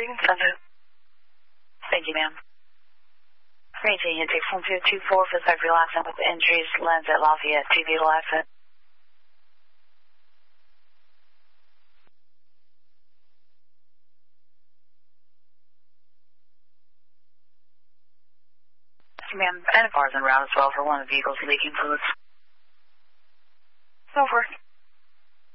you can send it. Thank you, ma'am. Maintaining intake from 224 for the site real accent with entries, lens at Lafayette, TV vehicle accent. Ma'am, NFR is en route as well for one of the vehicles leaking fluids. Over.